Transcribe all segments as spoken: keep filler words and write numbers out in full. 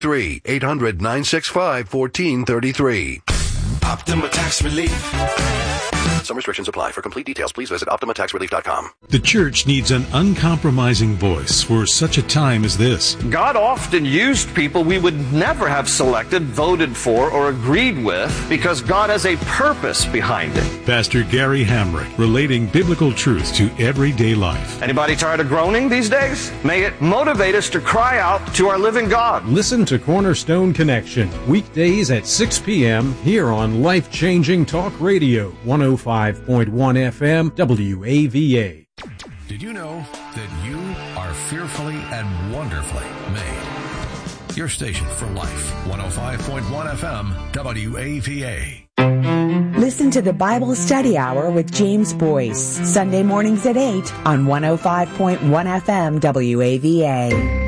three eight hundred nine six five one four three three. Optima Tax Relief. Some restrictions apply. For complete details, please visit optima tax relief dot com. The church needs an uncompromising voice for such a time as this. God often used people we would never have selected, voted for, or agreed with because God has a purpose behind it. Pastor Gary Hamrick, relating biblical truth to everyday life. Anybody tired of groaning these days? May it motivate us to cry out to our living God. Listen to Cornerstone Connection, weekdays at six p.m. here on Life Changing Talk Radio, one oh five point one F M, W A V A. Did you know that you are fearfully and wonderfully made? Your station for life, one oh five point one F M, W A V A. Listen to the Bible Study Hour with James Boyce, Sunday mornings at eight on one oh five point one F M, W A V A.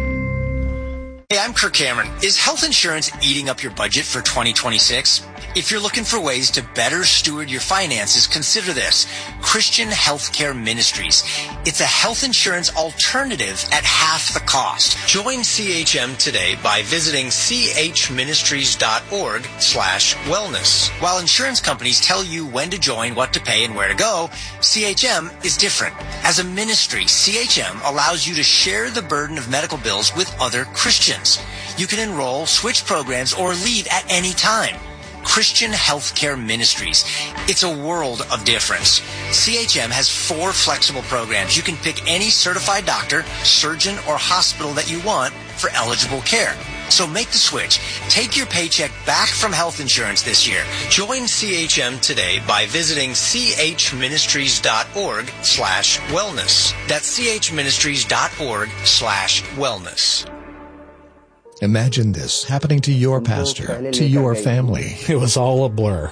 Hey, I'm Kirk Cameron. Is health insurance eating up your budget for twenty twenty-six? If you're looking for ways to better steward your finances, consider this. Christian Healthcare Ministries. It's a health insurance alternative at half the cost. Join C H M today by visiting chministries.org slash wellness. While insurance companies tell you when to join, what to pay, and where to go, C H M is different. As a ministry, C H M allows you to share the burden of medical bills with other Christians. You can enroll, switch programs, or leave at any time. Christian Healthcare Ministries. It's a world of difference. C H M has four flexible programs. You can pick any certified doctor, surgeon, or hospital that you want for eligible care. So make the switch. Take your paycheck back from health insurance this year. Join C H M today by visiting chministries.org slash wellness. That's chministries.org slash wellness. Imagine this happening to your pastor, to your family. It was all a blur.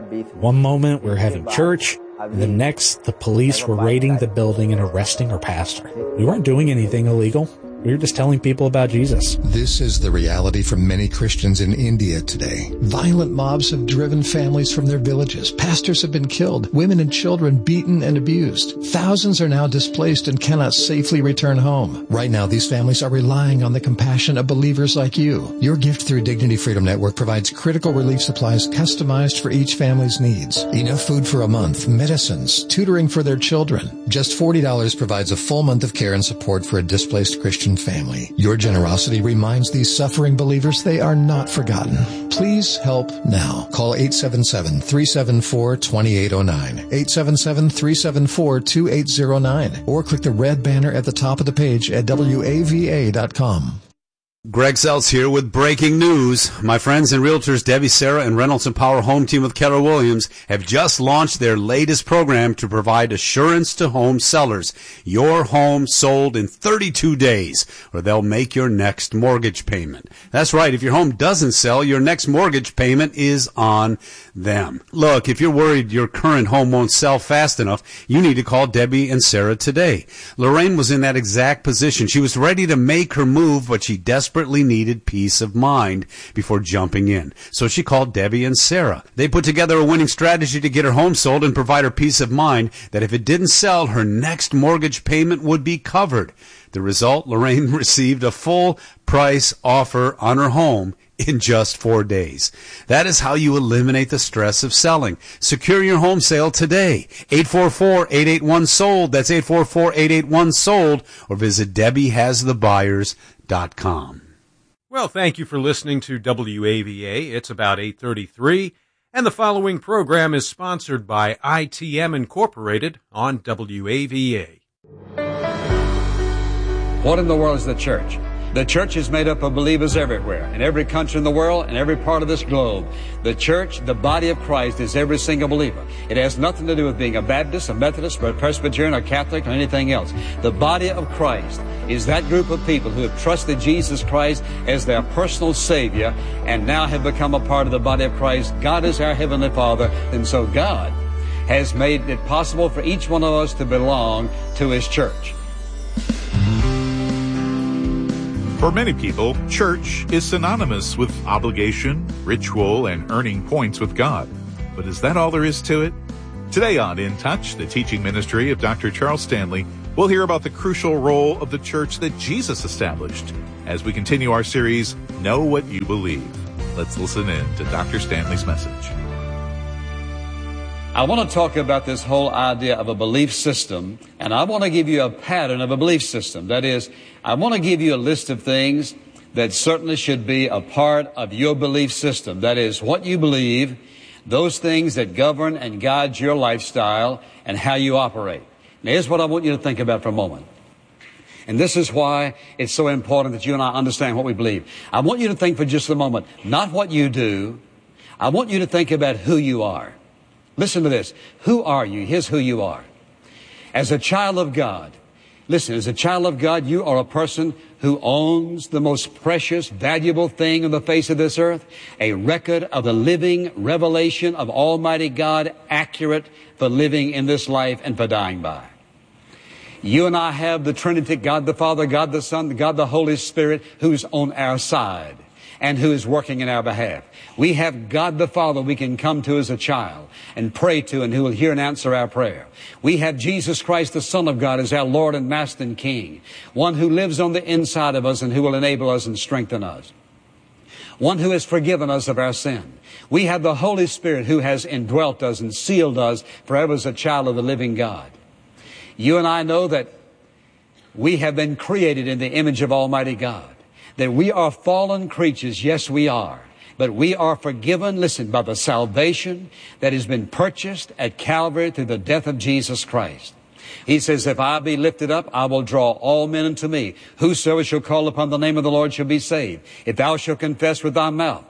One moment we're having church, and the next the police were raiding the building and arresting our pastor. We weren't doing anything illegal. We were just telling people about Jesus. This is the reality for many Christians in India today. Violent mobs have driven families from their villages. Pastors have been killed. Women and children beaten and abused. Thousands are now displaced and cannot safely return home. Right now, these families are relying on the compassion of believers like you. Your gift through Dignity Freedom Network provides critical relief supplies customized for each family's needs. Enough food for a month, medicines, tutoring for their children. Just forty dollars provides a full month of care and support for a displaced Christian family. Your generosity reminds these suffering believers they are not forgotten. Please help now. Call eight seven seven, three seven four, two eight zero nine, eight seven seven, three seven four, two eight zero nine, or click the red banner at the top of the page at W A V A dot com. Greg Seltz here with breaking news. My friends and realtors Debbie, Sarah, and Reynolds and Power Home Team with Keller Williams have just launched their latest program to provide assurance to home sellers. Your home sold in thirty-two days, or they'll make your next mortgage payment. That's right. If your home doesn't sell, your next mortgage payment is on them. Look, if you're worried your current home won't sell fast enough, you need to call Debbie and Sarah today. Lorraine was in that exact position. She was ready to make her move, but she desperately desperately needed peace of mind before jumping in. So she called Debbie and Sarah. They put together a winning strategy to get her home sold and provide her peace of mind that if it didn't sell, her next mortgage payment would be covered. The result, Lorraine received a full price offer on her home in just four days. That is how you eliminate the stress of selling. Secure your home sale today. eight four four, eight eight one, sold. That's eight four four, eight eight one, sold. Or visit Debbie Has The Buyers dot com. Well, thank you for listening to W A V A. It's about eight thirty-three, and the following program is sponsored by I T M Incorporated on W A V A. What in the world is the church? The church is made up of believers everywhere, in every country in the world, in every part of this globe. The church, the body of Christ, is every single believer. It has nothing to do with being a Baptist, a Methodist, or a Presbyterian, or Catholic, or anything else. The body of Christ is that group of people who have trusted Jesus Christ as their personal Savior and now have become a part of the body of Christ. God is our Heavenly Father, and so God has made it possible for each one of us to belong to His church. For many people, church is synonymous with obligation, ritual, and earning points with God. But is that all there is to it? Today on In Touch, the teaching ministry of Doctor Charles Stanley, We'll hear about the crucial role of the church that Jesus established as we continue our series, Know What You Believe. Let's listen in to Doctor Stanley's message. I want to talk about this whole idea of a belief system, and I want to give you a pattern of a belief system. That is, I want to give you a list of things that certainly should be a part of your belief system. That is, what you believe, those things that govern and guide your lifestyle and how you operate. Now, here's what I want you to think about for a moment. And this is why it's so important that you and I understand what we believe. I want you to think for just a moment, not what you do. I want you to think about who you are. Listen to this. Who are you? Here's who you are. As a child of God, listen, as a child of God, you are a person who owns the most precious, valuable thing on the face of this earth, a record of the living revelation of Almighty God, accurate for living in this life and for dying by. You and I have the Trinity, God the Father, God the Son, God the Holy Spirit, who's on our side and who is working in our behalf. We have God the Father we can come to as a child and pray to, and who will hear and answer our prayer. We have Jesus Christ, the Son of God, as our Lord and Master and King, one who lives on the inside of us and who will enable us and strengthen us, one who has forgiven us of our sin. We have the Holy Spirit who has indwelt us and sealed us forever as a child of the living God. You and I know that we have been created in the image of Almighty God, that we are fallen creatures. Yes, we are. But we are forgiven, listen, by the salvation that has been purchased at Calvary through the death of Jesus Christ. He says, if I be lifted up, I will draw all men unto me. Whosoever shall call upon the name of the Lord shall be saved. If thou shalt confess with thy mouth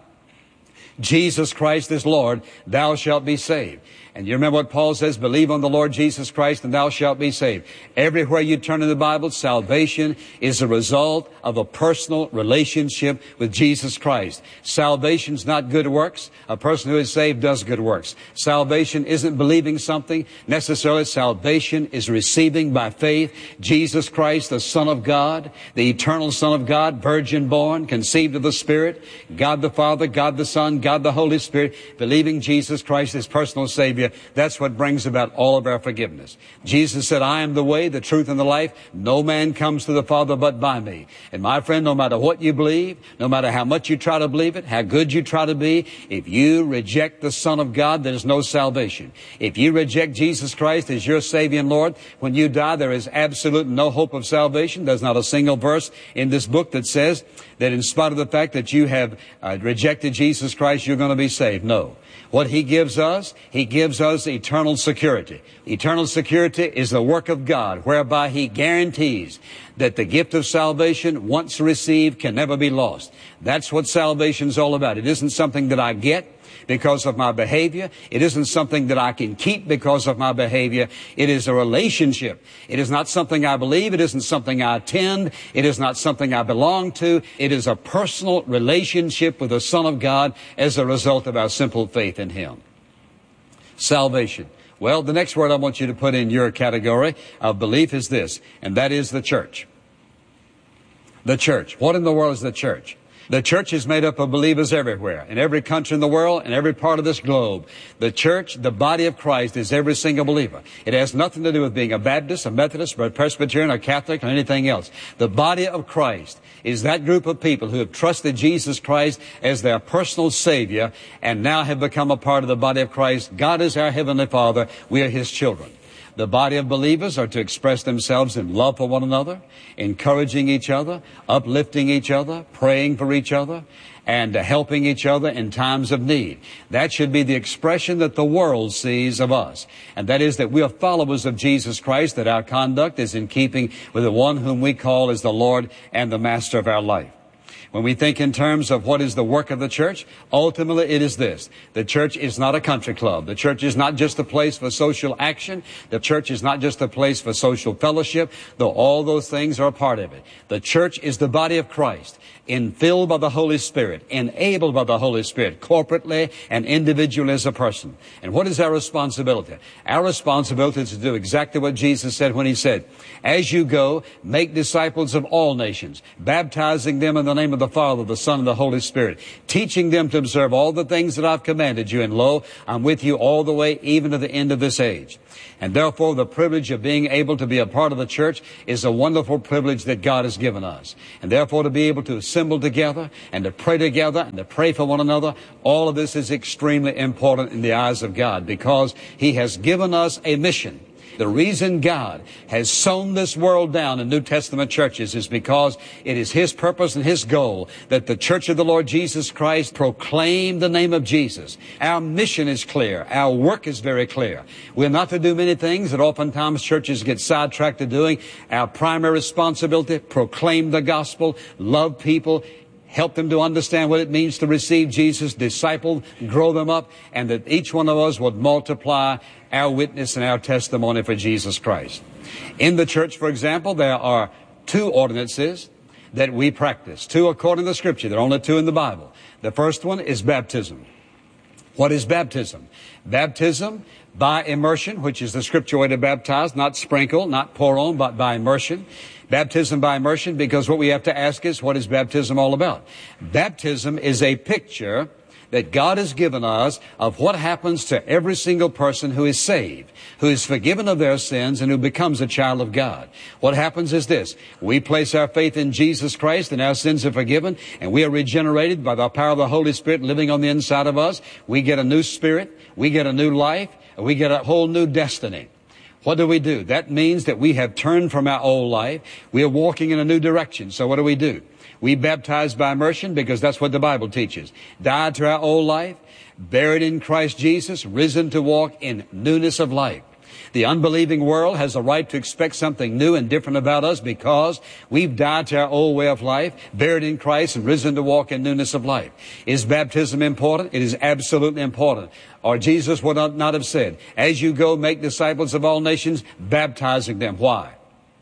Jesus Christ is Lord, thou shalt be saved. And you remember what Paul says, believe on the Lord Jesus Christ and thou shalt be saved. Everywhere you turn in the Bible, salvation is a result of a personal relationship with Jesus Christ. Salvation's not good works. A person who is saved does good works. Salvation isn't believing something necessarily. Salvation is receiving by faith Jesus Christ, the Son of God, the eternal Son of God, virgin born, conceived of the Spirit, God the Father, God the Son, God the Holy Spirit, believing Jesus Christ as personal Savior. That's what brings about all of our forgiveness. Jesus said, I am the way, the truth, and the life. No man comes to the Father but by me. And my friend, no matter what you believe, no matter how much you try to believe it, how good you try to be, if you reject the Son of God, there's no salvation. If you reject Jesus Christ as your Savior and Lord, when you die, there is absolute no hope of salvation. There's not a single verse in this book that says that in spite of the fact that you have uh, rejected Jesus Christ, you're going to be saved. No. What He gives us, He gives us eternal security. Eternal security is the work of God, whereby He guarantees that the gift of salvation, once received, can never be lost. That's what salvation's all about. It isn't something that I get because of my behavior. It isn't something that I can keep because of my behavior. It is a relationship. It is not something I believe. It isn't something I attend. It is not something I belong to. It is a personal relationship with the Son of God as a result of our simple faith in Him. Salvation. Well, the next word I want you to put in your category of belief is this, and that is the church. The church. What in the world is the church? The church is made up of believers everywhere, in every country in the world, in every part of this globe. The church, the body of Christ, is every single believer. It has nothing to do with being a Baptist, a Methodist, a Presbyterian, a Catholic, or anything else. The body of Christ is that group of people who have trusted Jesus Christ as their personal Savior and now have become a part of the body of Christ. God is our Heavenly Father. We are His children. The body of believers are to express themselves in love for one another, encouraging each other, uplifting each other, praying for each other, and helping each other in times of need. That should be the expression that the world sees of us. And that is that we are followers of Jesus Christ, that our conduct is in keeping with the one whom we call as the Lord and the Master of our life. When we think in terms of what is the work of the church, ultimately it is this. The church is not a country club. The church is not just a place for social action. The church is not just a place for social fellowship, though all those things are a part of it. The church is the body of Christ, infilled by the Holy Spirit, enabled by the Holy Spirit, corporately and individually as a person. And what is our responsibility? Our responsibility is to do exactly what Jesus said when He said, as you go, make disciples of all nations, baptizing them in the name of the Father, the Son, and the Holy Spirit, teaching them to observe all the things that I've commanded you, and lo, I'm with you all the way, even to the end of this age. And therefore, the privilege of being able to be a part of the church is a wonderful privilege that God has given us. And therefore, to be able to assemble together and to pray together and to pray for one another, all of this is extremely important in the eyes of God, because He has given us a mission. The reason God has sown this world down in New Testament churches is because it is His purpose and His goal that the Church of the Lord Jesus Christ proclaim the name of Jesus. Our mission is clear. Our work is very clear. We're not to do many things that oftentimes churches get sidetracked to doing. Our primary responsibility, proclaim the gospel, love people, help them to understand what it means to receive Jesus, disciple, grow them up, and that each one of us would multiply our witness and our testimony for Jesus Christ. In the church, for example, there are two ordinances that we practice. Two according to the Scripture. There are only two in the Bible. The first one is baptism. What is baptism? Baptism by immersion, which is the Scripture way to baptize, not sprinkle, not pour on, but by immersion. Baptism by immersion, because what we have to ask is, what is baptism all about? Baptism is a picture that God has given us of what happens to every single person who is saved, who is forgiven of their sins, and who becomes a child of God. What happens is this: we place our faith in Jesus Christ, and our sins are forgiven, and we are regenerated by the power of the Holy Spirit living on the inside of us. We get a new spirit, we get a new life, and we get a whole new destiny. What do we do? That means that we have turned from our old life. We are walking in a new direction. So what do we do? We baptize by immersion, because that's what the Bible teaches. Died to our old life, buried in Christ Jesus, risen to walk in newness of life. The unbelieving world has a right to expect something new and different about us, because we've died to our old way of life, buried in Christ, and risen to walk in newness of life. Is baptism important? It is absolutely important. Or Jesus would not have said, as you go, make disciples of all nations, baptizing them. Why?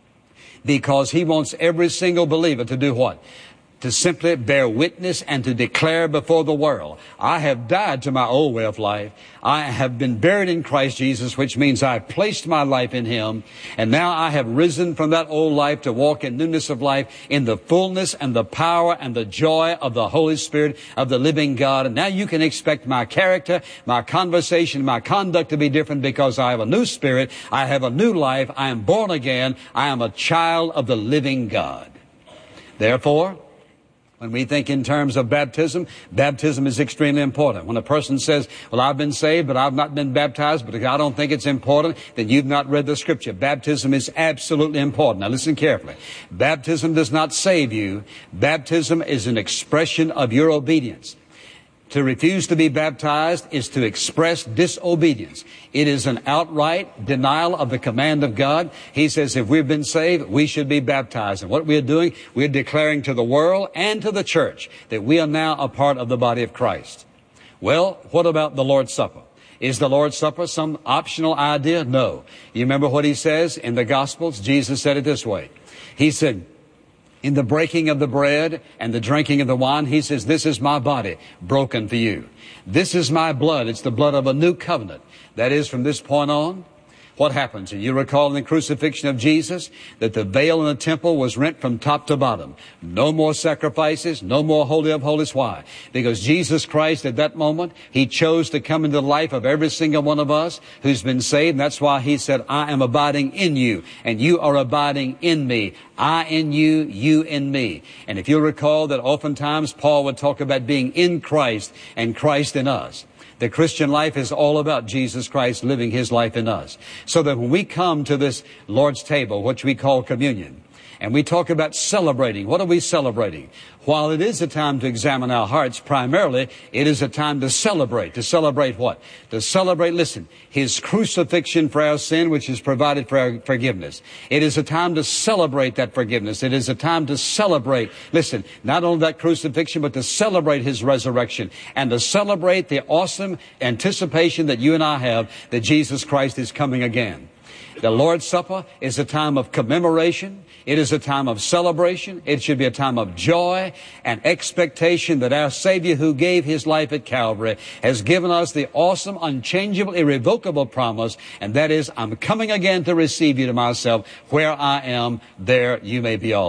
Because He wants every single believer to do what? To simply bear witness and to declare before the world, I have died to my old way of life. I have been buried in Christ Jesus, which means I have placed my life in Him. And now I have risen from that old life to walk in newness of life, in the fullness and the power and the joy of the Holy Spirit of the living God. And now you can expect my character, my conversation, my conduct to be different, because I have a new spirit. I have a new life. I am born again. I am a child of the living God. Therefore, when we think in terms of baptism, baptism is extremely important. When a person says, well, I've been saved, but I've not been baptized, but I don't think it's important, then you've not read the Scripture. Baptism is absolutely important. Now listen carefully. Baptism does not save you. Baptism is an expression of your obedience. To refuse to be baptized is to express disobedience. It is an outright denial of the command of God. He says if we've been saved, we should be baptized. And what we're doing, we're declaring to the world and to the church that we are now a part of the body of Christ. Well, what about the Lord's Supper? Is the Lord's Supper some optional idea? No. You remember what He says in the Gospels? Jesus said it this way. He said, in the breaking of the bread and the drinking of the wine, He says, this is my body broken for you. This is my blood. It's the blood of a new covenant. That is, from this point on, what happens? You recall in the crucifixion of Jesus that the veil in the temple was rent from top to bottom. No more sacrifices, no more Holy of Holies. Why? Because Jesus Christ at that moment, He chose to come into the life of every single one of us who's been saved. And that's why He said, I am abiding in you, and you are abiding in me. I in you, you in me. And if you'll recall that oftentimes Paul would talk about being in Christ and Christ in us. The Christian life is all about Jesus Christ living His life in us. So that when we come to this Lord's table, which we call communion, and we talk about celebrating, what are we celebrating? While it is a time to examine our hearts, primarily, it is a time to celebrate. To celebrate what? To celebrate, listen, His crucifixion for our sin, which is provided for our forgiveness. It is a time to celebrate that forgiveness. It is a time to celebrate, listen, not only that crucifixion, but to celebrate His resurrection, and to celebrate the awesome anticipation that you and I have that Jesus Christ is coming again. The Lord's Supper is a time of commemoration. It is a time of celebration. It should be a time of joy and expectation that our Savior, who gave His life at Calvary, has given us the awesome, unchangeable, irrevocable promise, and that is, I'm coming again to receive you to myself. Where I am, there you may be also.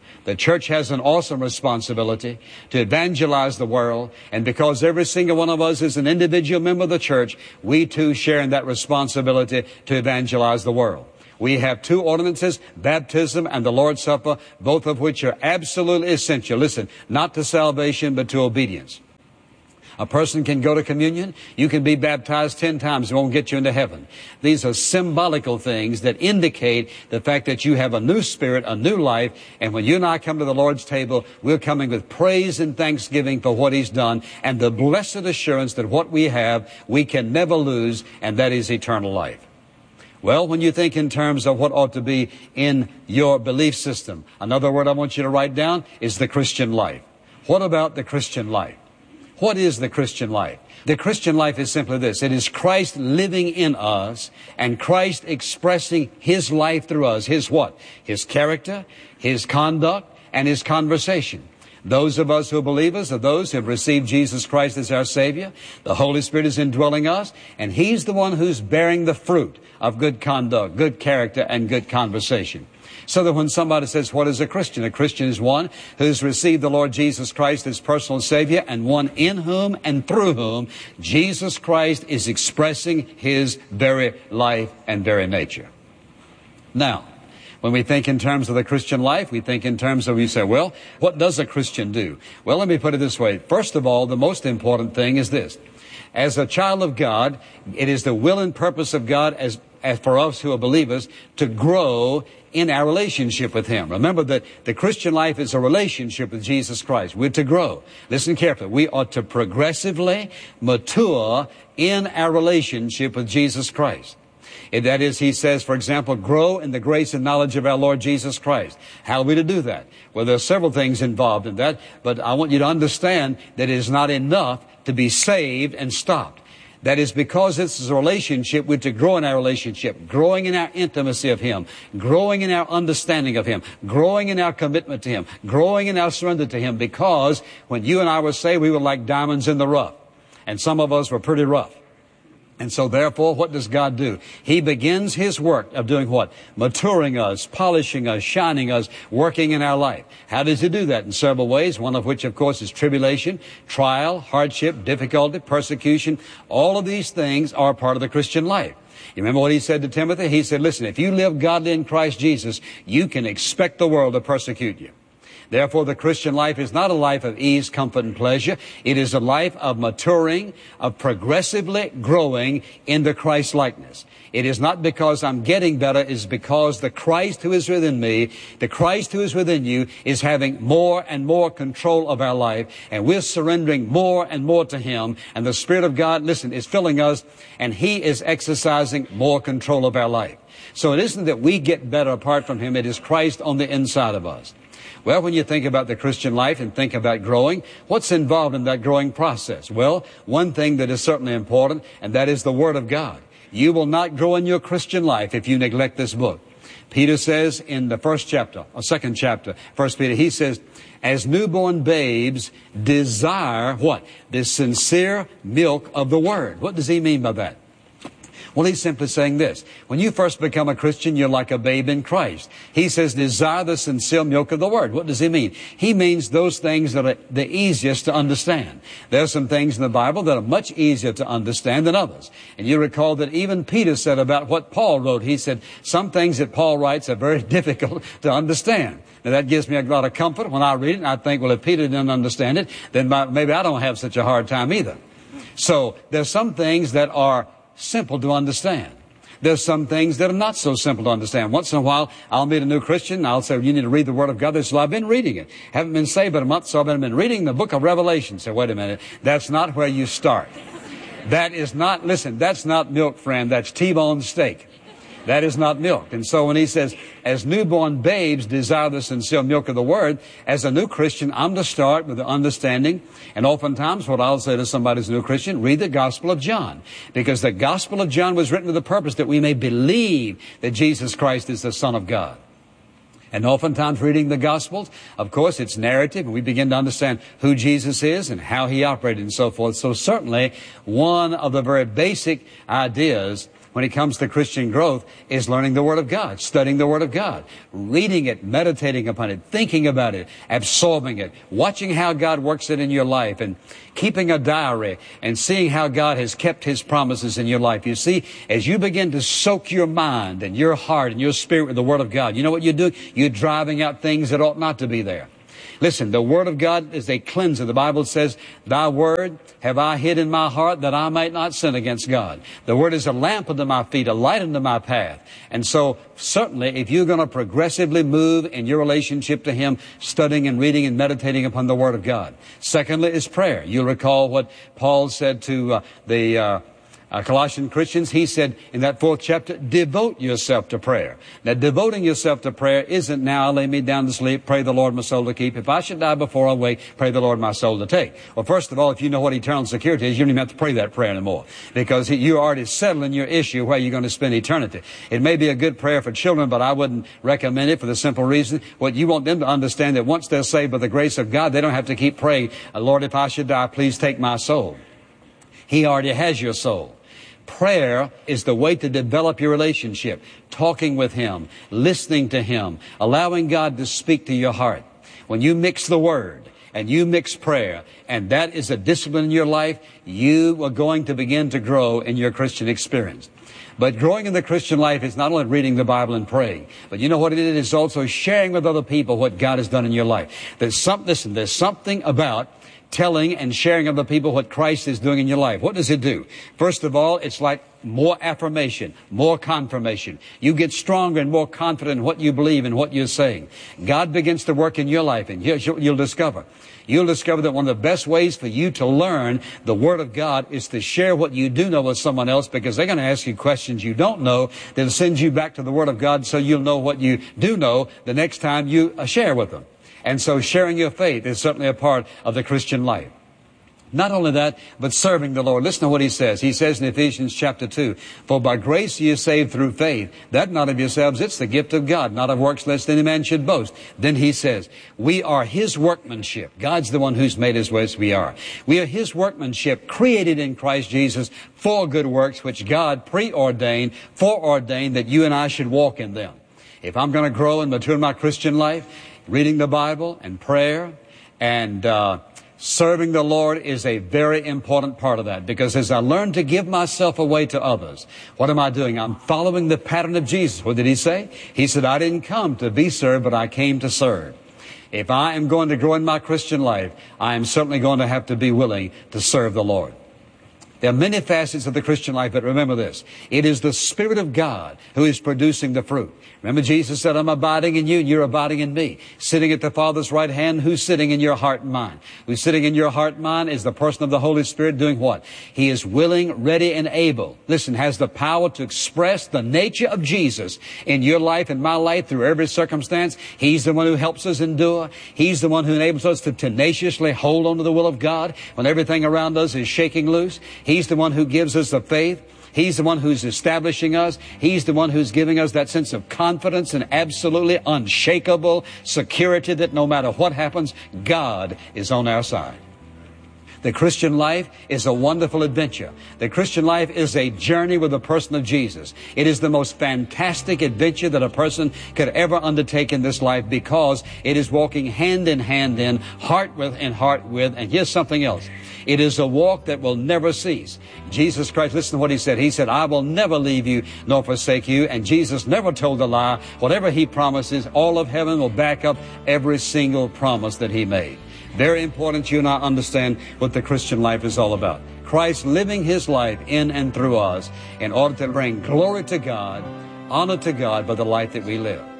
The church has an awesome responsibility to evangelize the world, and because every single one of us is an individual member of the church, we too share in that responsibility to evangelize the world. We have two ordinances, baptism and the Lord's Supper, both of which are absolutely essential. Listen, not to salvation, but to obedience. A person can go to communion. You can be baptized ten times. It won't get you into heaven. These are symbolical things that indicate the fact that you have a new spirit, a new life. And when you and I come to the Lord's table, we're coming with praise and thanksgiving for what He's done and the blessed assurance that what we have, we can never lose, and that is eternal life. Well, when you think in terms of what ought to be in your belief system, another word I want you to write down is the Christian life. What about the Christian life? What is the Christian life? The Christian life is simply this. It is Christ living in us and Christ expressing His life through us. His what? His character, His conduct, and His conversation. Those of us who are believers are those who have received Jesus Christ as our Savior. The Holy Spirit is indwelling us, and He's the one who's bearing the fruit of good conduct, good character, and good conversation. So that when somebody says, what is a Christian? A Christian is one who's received the Lord Jesus Christ as personal Savior, and one in whom and through whom Jesus Christ is expressing His very life and very nature. Now, when we think in terms of the Christian life, we think in terms of, we say, well, what does a Christian do? Well, let me put it this way. First of all, the most important thing is this. As a child of God, it is the will and purpose of God as, as for us who are believers to grow in our relationship with Him. Remember that the Christian life is a relationship with Jesus Christ. We're to grow. Listen carefully. We ought to progressively mature in our relationship with Jesus Christ. That is, he says, for example, grow in the grace and knowledge of our Lord Jesus Christ. How are we to do that? Well, there are several things involved in that, but I want you to understand that it is not enough to be saved and stopped. That is, because this is a relationship, we're to grow in our relationship, growing in our intimacy of Him, growing in our understanding of Him, growing in our commitment to Him, growing in our surrender to Him, because when you and I were saved, we were like diamonds in the rough. And some of us were pretty rough. And so therefore, what does God do? He begins His work of doing what? Maturing us, polishing us, shining us, working in our life. How does He do that? In several ways, one of which, of course, is tribulation, trial, hardship, difficulty, persecution. All of these things are part of the Christian life. You remember what He said to Timothy? He said, listen, if you live godly in Christ Jesus, you can expect the world to persecute you. Therefore, the Christian life is not a life of ease, comfort, and pleasure. It is a life of maturing, of progressively growing into Christ likeness. It is not because I'm getting better, it is because the Christ who is within me, the Christ who is within you, is having more and more control of our life, and we're surrendering more and more to Him, and the Spirit of God, listen, is filling us, and He is exercising more control of our life. So it isn't that we get better apart from Him, it is Christ on the inside of us. Well, when you think about the Christian life and think about growing, what's involved in that growing process? Well, one thing that is certainly important, and that is the Word of God. You will not grow in your Christian life if you neglect this book. Peter says in the first chapter, or second chapter, First Peter, he says, as newborn babes desire what? The sincere milk of the Word. What does he mean by that? Well, he's simply saying this. When you first become a Christian, you're like a babe in Christ. He says, desire the sincere milk of the Word. What does he mean? He means those things that are the easiest to understand. There are some things in the Bible that are much easier to understand than others. And you recall that even Peter said about what Paul wrote. He said, some things that Paul writes are very difficult to understand. Now, that gives me a lot of comfort when I read it, and I think, well, if Peter didn't understand it, then maybe I don't have such a hard time either. So there's some things that are simple to understand. There's some things that are not so simple to understand. Once in a while, I'll meet a new Christian, and I'll say, you need to read the Word of God. They say, well, I've been reading it. Haven't been saved but a month, so I've been reading the book of Revelation. Say, wait a minute. That's not where you start. That is not, listen, that's not milk, friend. That's T-bone steak. That is not milk. And so when he says, as newborn babes desire the sincere milk of the Word, as a new Christian, I'm to start with the understanding. And oftentimes what I'll say to somebody who's a new Christian, read the Gospel of John. Because the Gospel of John was written with the purpose that we may believe that Jesus Christ is the Son of God. And oftentimes reading the Gospels, of course, it's narrative, and we begin to understand who Jesus is and how He operated and so forth. So certainly, one of the very basic ideas when it comes to Christian growth is learning the Word of God, studying the Word of God, reading it, meditating upon it, thinking about it, absorbing it, watching how God works it in your life, and keeping a diary and seeing how God has kept His promises in your life. You see, as you begin to soak your mind and your heart and your spirit with the Word of God, you know what you're doing? You're driving out things that ought not to be there. Listen, the Word of God is a cleanser. The Bible says, Thy Word have I hid in my heart that I might not sin against God. The Word is a lamp unto my feet, a light unto my path. And so, certainly, if you're going to progressively move in your relationship to Him, studying and reading and meditating upon the Word of God. Secondly is prayer. You'll recall what Paul said to uh, the uh, Uh, Colossian Christians. He said in that fourth chapter, devote yourself to prayer. Now, devoting yourself to prayer isn't now lay me down to sleep, pray the Lord my soul to keep. If I should die before I wake, pray the Lord my soul to take. Well, first of all, if you know what eternal security is, you don't even have to pray that prayer anymore, because you're already settling your issue where you're going to spend eternity. It may be a good prayer for children, but I wouldn't recommend it for the simple reason, what you want them to understand, that once they're saved by the grace of God, they don't have to keep praying, Lord, if I should die, please take my soul. He already has your soul. Prayer is the way to develop your relationship, talking with Him, listening to Him, allowing God to speak to your heart. When you mix the Word and you mix prayer, and that is a discipline in your life, you are going to begin to grow in your Christian experience. But growing in the Christian life is not only reading the Bible and praying, but you know what it is? It's also sharing with other people what God has done in your life. There's some, listen, there's something about telling and sharing with other people what Christ is doing in your life. What does it do? First of all, it's like more affirmation, more confirmation. You get stronger and more confident in what you believe and what you're saying. God begins to work in your life, and here's what you'll discover. You'll discover that one of the best ways for you to learn the Word of God is to share what you do know with someone else, because they're going to ask you questions you don't know that'll send you back to the Word of God, so you'll know what you do know the next time you share with them. And so sharing your faith is certainly a part of the Christian life. Not only that, but serving the Lord. Listen to what He says. He says in Ephesians chapter two, For by grace ye are saved through faith, that not of yourselves, it's the gift of God, not of works, lest any man should boast. Then He says, we are His workmanship. God's the one who's made us as we are. We are His workmanship, created in Christ Jesus for good works, which God preordained, foreordained that you and I should walk in them. If I'm going to grow and mature in my Christian life, reading the Bible and prayer and uh, serving the Lord is a very important part of that, because as I learn to give myself away to others, what am I doing? I'm following the pattern of Jesus. What did He say? He said, I didn't come to be served, but I came to serve. If I am going to grow in my Christian life, I am certainly going to have to be willing to serve the Lord. There are many facets of the Christian life, but remember this. It is the Spirit of God who is producing the fruit. Remember, Jesus said, I'm abiding in you and you're abiding in me. Sitting at the Father's right hand, who's sitting in your heart and mind? Who's sitting in your heart and mind is the person of the Holy Spirit doing what? He is willing, ready, and able. Listen, has the power to express the nature of Jesus in your life and my life through every circumstance. He's the one who helps us endure. He's the one who enables us to tenaciously hold on to the will of God when everything around us is shaking loose. He's the one who gives us the faith. He's the one who's establishing us. He's the one who's giving us that sense of confidence and absolutely unshakable security that no matter what happens, God is on our side. The Christian life is a wonderful adventure. The Christian life is a journey with the person of Jesus. It is the most fantastic adventure that a person could ever undertake in this life, because it is walking hand in hand in, heart with and heart with. And here's something else. It is a walk that will never cease. Jesus Christ, listen to what He said. He said, I will never leave you nor forsake you. And Jesus never told a lie. Whatever He promises, all of heaven will back up every single promise that He made. Very important you and I understand what the Christian life is all about. Christ living His life in and through us in order to bring glory to God, honor to God by the life that we live.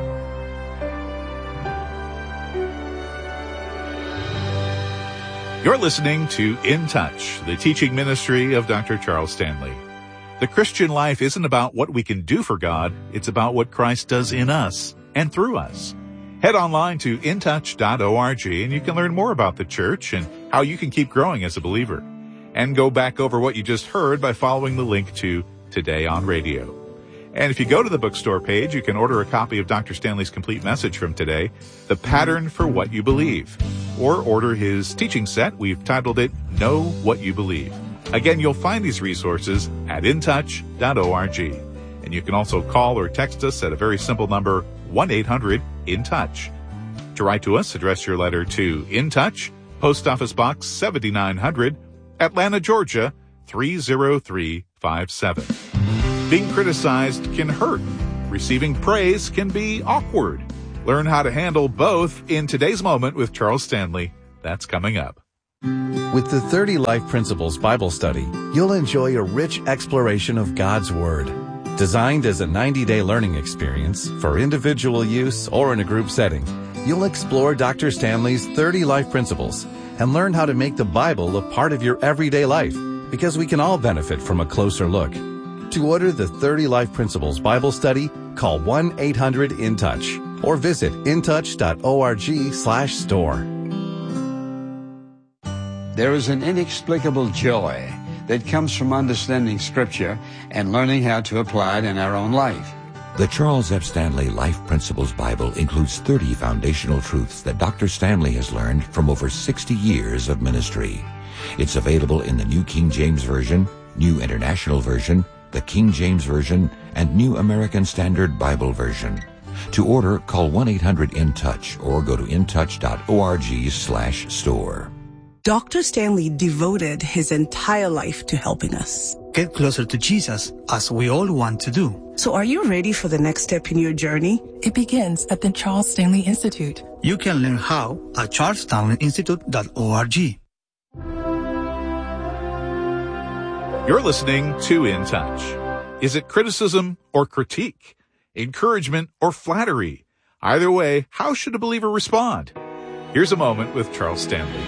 You're listening to In Touch, the teaching ministry of Doctor Charles Stanley. The Christian life isn't about what we can do for God. It's about what Christ does in us and through us. Head online to in touch dot org and you can learn more about the church and how you can keep growing as a believer. And go back over what you just heard by following the link to Today on Radio. And if you go to the bookstore page, you can order a copy of Doctor Stanley's complete message from today, The Pattern for What You Believe, or order his teaching set. We've titled it, Know What You Believe. Again, you'll find these resources at in touch dot org. And you can also call or text us at a very simple number, one eight hundred in touch. To write to us, address your letter to In Touch, Post Office Box seventy-nine hundred, Atlanta, Georgia, three oh three five seven. Being criticized can hurt. Receiving praise can be awkward. Learn how to handle both in Today's Moment with Charles Stanley. That's coming up. With the thirty Life Principles Bible Study, you'll enjoy a rich exploration of God's Word. Designed as a ninety-day learning experience for individual use or in a group setting, you'll explore Doctor Stanley's thirty Life Principles and learn how to make the Bible a part of your everyday life, because we can all benefit from a closer look. To order the thirty Life Principles Bible Study, call one eight hundred in touch or visit in touch dot org slash store. There is an inexplicable joy that comes from understanding Scripture and learning how to apply it in our own life. The Charles F. Stanley Life Principles Bible includes thirty foundational truths that Doctor Stanley has learned from over sixty years of ministry. It's available in the New King James Version, New International Version, the King James Version, and New American Standard Bible Version. To order, call one eight hundred in touch or go to in touch dot org slash store. Doctor Stanley devoted his entire life to helping us get closer to Jesus, as we all want to do. So are you ready for the next step in your journey? It begins at the Charles Stanley Institute. You can learn how at charles stanley institute dot org. You're listening to In Touch. Is it criticism or critique? Encouragement or flattery? Either way, how should a believer respond? Here's a moment with Charles Stanley.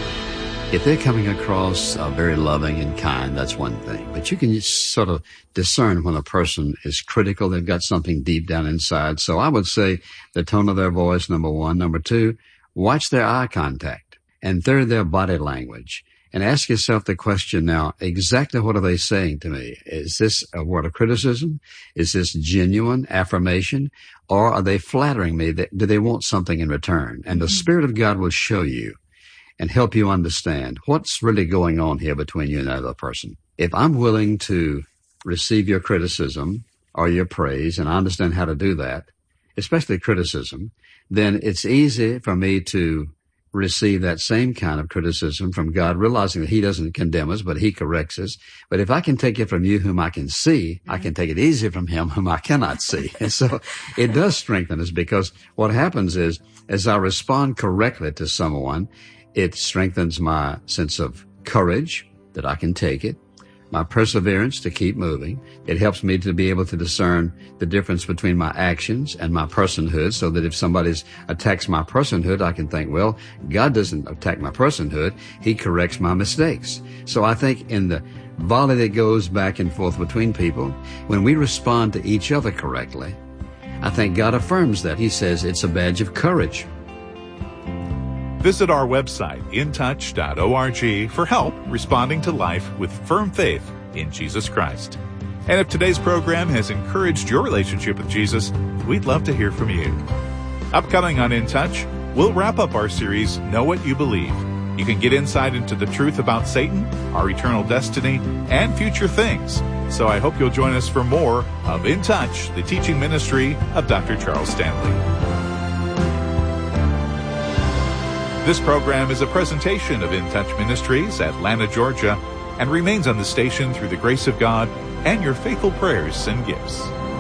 If they're coming across uh, very loving and kind, that's one thing. But you can just sort of discern when a person is critical. They've got something deep down inside. So I would say the tone of their voice, number one. Number two, watch their eye contact. And third, their body language. And ask yourself the question now, exactly what are they saying to me? Is this a word of criticism? Is this genuine affirmation? Or are they flattering me? Do they want something in return? And the Spirit of God will show you and help you understand what's really going on here between you and that other person. If I'm willing to receive your criticism or your praise, and I understand how to do that, especially criticism, then it's easy for me to receive that same kind of criticism from God, realizing that He doesn't condemn us, but He corrects us. But if I can take it from you whom I can see, I can take it easy from Him whom I cannot see. And so it does strengthen us, because what happens is, as I respond correctly to someone, it strengthens my sense of courage that I can take it, my perseverance to keep moving. It helps me to be able to discern the difference between my actions and my personhood, so that if somebody attacks my personhood, I can think, well, God doesn't attack my personhood. He corrects my mistakes. So I think in the volley that goes back and forth between people, when we respond to each other correctly, I think God affirms that. He says it's a badge of courage. Visit our website, in touch dot org, for help responding to life with firm faith in Jesus Christ. And if today's program has encouraged your relationship with Jesus, we'd love to hear from you. Upcoming on In Touch, we'll wrap up our series, Know What You Believe. You can get insight into the truth about Satan, our eternal destiny, and future things. So I hope you'll join us for more of In Touch, the teaching ministry of Doctor Charles Stanley. This program is a presentation of In Touch Ministries, Atlanta, Georgia, and remains on the station through the grace of God and your faithful prayers and gifts.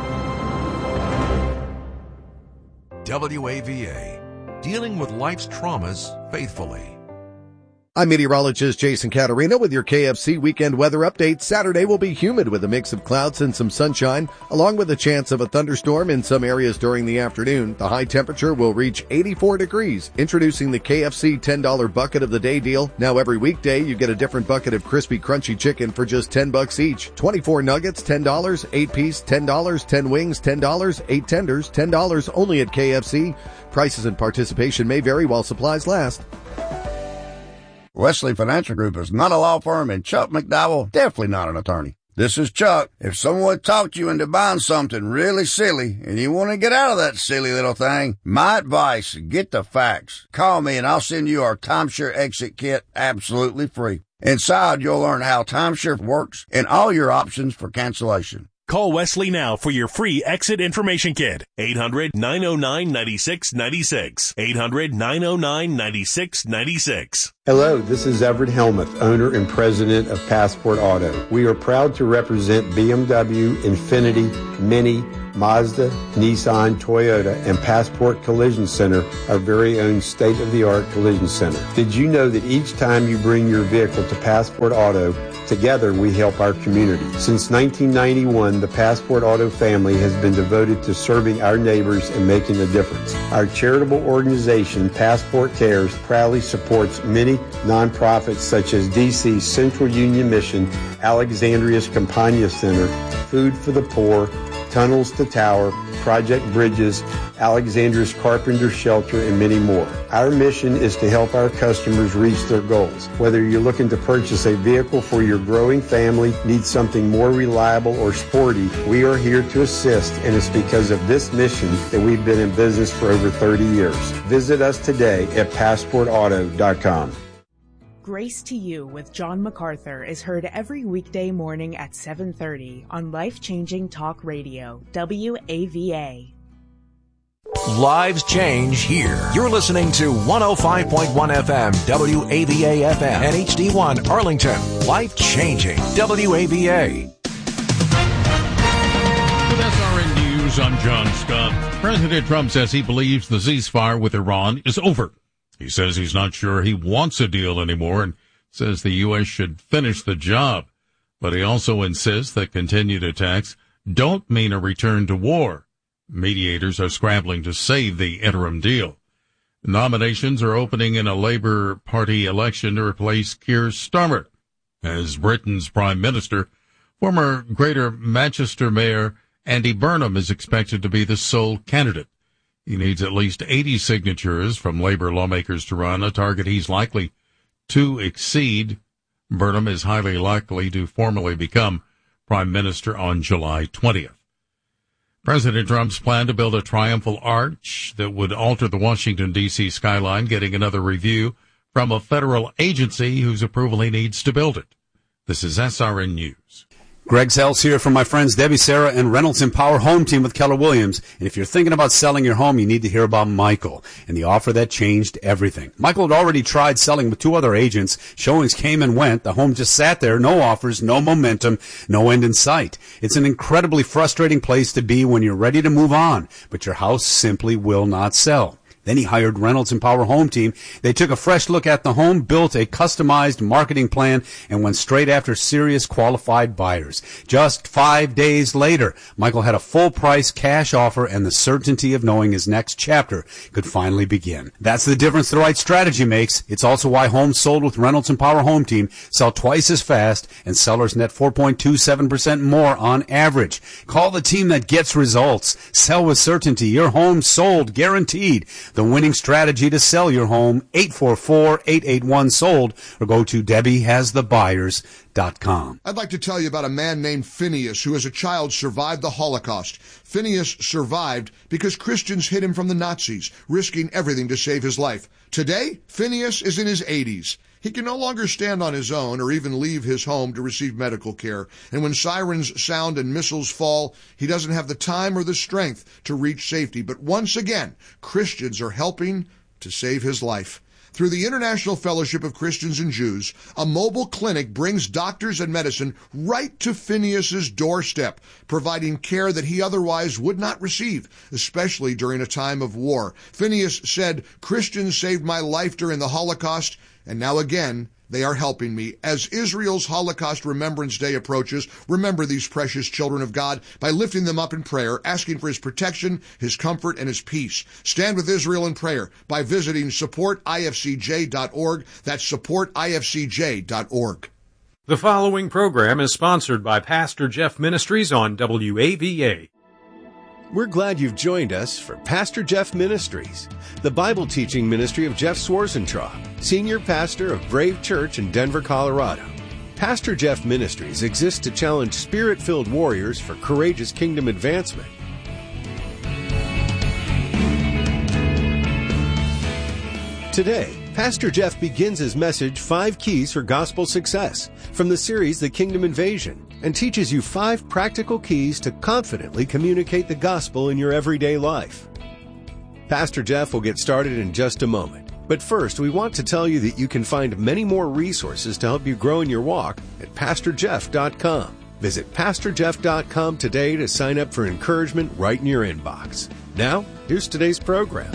W A V A, dealing with life's traumas faithfully. I'm meteorologist Jason Caterina with your K F C weekend weather update. Saturday will be humid with a mix of clouds and some sunshine, along with a chance of a thunderstorm in some areas during the afternoon. The high temperature will reach eighty-four degrees. Introducing the K F C ten dollar bucket of the day deal. Now every weekday you get a different bucket of crispy crunchy chicken for just ten bucks each. twenty-four nuggets, ten dollars, eight piece, ten dollars, ten wings, ten dollars, eight tenders, ten dollars only at K F C. Prices and participation may vary while supplies last. Wesley Financial Group is not a law firm, and Chuck McDowell definitely not an attorney. This is Chuck. If someone talked you into buying something really silly and you want to get out of that silly little thing, my advice, get the facts. Call me and I'll send you our timeshare exit kit absolutely free. Inside, you'll learn how timeshare works and all your options for cancellation. Call Wesley now for your free exit information kit. eight hundred, nine oh nine, nine six nine six. eight hundred, nine oh nine, nine six nine six. Hello, this is Everett Helmuth, owner and president of Passport Auto. We are proud to represent B M W, Infiniti, Mini, Mazda, Nissan, Toyota, and Passport Collision Center, our very own state-of-the-art collision center. Did you know that each time you bring your vehicle to Passport Auto, together we help our community? Since nineteen ninety-one, the Passport Auto family has been devoted to serving our neighbors and making a difference. Our charitable organization, Passport Cares, proudly supports many nonprofits such as D C's Central Union Mission, Alexandria's Campagna Center, Food for the Poor, Tunnels to Tower, Project Bridges, Alexander's Carpenter Shelter, and many more. Our mission is to help our customers reach their goals. Whether you're looking to purchase a vehicle for your growing family, need something more reliable or sporty, we are here to assist, and it's because of this mission that we've been in business for over thirty years. Visit us today at passport auto dot com. Grace to You with John MacArthur is heard every weekday morning at seven thirty on Life-Changing Talk Radio, W A V A. Lives change here. You're listening to one oh five point one F M, W A V A F M, and H D one Arlington. Life-changing, W A V A. With S R N News, I'm John Scott. President Trump says he believes the ceasefire with Iran is over. He says he's not sure he wants a deal anymore and says the U S should finish the job. But he also insists that continued attacks don't mean a return to war. Mediators are scrambling to save the interim deal. Nominations are opening in a Labour Party election to replace Keir Starmer as Britain's Prime Minister. Former Greater Manchester Mayor Andy Burnham is expected to be the sole candidate. He needs at least eighty signatures from Labour lawmakers to run, a target he's likely to exceed. Burnham is highly likely to formally become Prime Minister on July twentieth. President Trump's plan to build a triumphal arch that would alter the Washington, D C skyline getting another review from a federal agency whose approval he needs to build it. This is S R N News. Greg Sells here from my friends Debbie, Sarah, and Reynolds Empower Home Team with Keller Williams. And if you're thinking about selling your home, you need to hear about Michael and the offer that changed everything. Michael had already tried selling with two other agents. Showings came and went. The home just sat there. No offers, no momentum, no end in sight. It's an incredibly frustrating place to be when you're ready to move on, but your house simply will not sell. Then he hired Reynolds Empower Home Team. They took a fresh look at the home, built a customized marketing plan, and went straight after serious qualified buyers. Just five days later, Michael had a full-price cash offer and the certainty of knowing his next chapter could finally begin. That's the difference the right strategy makes. It's also why homes sold with Reynolds Empower Home Team sell twice as fast and sellers net four point two seven percent more on average. Call the team that gets results. Sell with certainty. Your home sold, guaranteed. The winning strategy to sell your home, eight four four, eight eight one, sold, or go to Debbie Has The Buyers dot com. I'd like to tell you about a man named Phineas who as a child survived the Holocaust. Phineas survived because Christians hid him from the Nazis, risking everything to save his life. Today, Phineas is in his eighties. He can no longer stand on his own or even leave his home to receive medical care. And when sirens sound and missiles fall, he doesn't have the time or the strength to reach safety. But once again, Christians are helping to save his life. Through the International Fellowship of Christians and Jews, a mobile clinic brings doctors and medicine right to Phineas's doorstep, providing care that he otherwise would not receive, especially during a time of war. Phineas said, "Christians saved my life during the Holocaust, and now again, they are helping me." As Israel's Holocaust Remembrance Day approaches, remember these precious children of God by lifting them up in prayer, asking for his protection, his comfort, and his peace. Stand with Israel in prayer by visiting support I F C J dot org. That's support I F C J dot org. The following program is sponsored by Pastor Jeff Ministries on W A V A. We're glad you've joined us for Pastor Jeff Ministries, the Bible teaching ministry of Jeff Swarzentraub, senior pastor of Brave Church in Denver, Colorado. Pastor Jeff Ministries exists to challenge spirit-filled warriors for courageous kingdom advancement. Today, Pastor Jeff begins his message, Five Keys for Gospel Success, from the series The Kingdom Invasion, and teaches you five practical keys to confidently communicate the gospel in your everyday life. Pastor Jeff will get started in just a moment. But first, we want to tell you that you can find many more resources to help you grow in your walk at pastor jeff dot com. Visit pastor jeff dot com today to sign up for encouragement right in your inbox. Now, here's today's program.